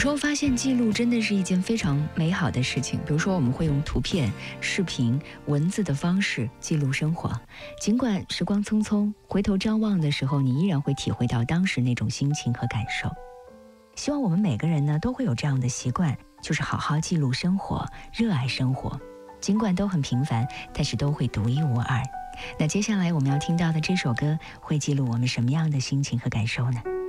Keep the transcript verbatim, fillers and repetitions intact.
时候发现记录真的是一件非常美好的事情。比如说我们会用图片、视频、文字的方式记录生活，尽管时光匆匆，回头张望的时候，你依然会体会到当时那种心情和感受。希望我们每个人呢都会有这样的习惯，就是好好记录生活，热爱生活，尽管都很平凡，但是都会独一无二。那接下来我们要听到的这首歌会记录我们什么样的心情和感受呢？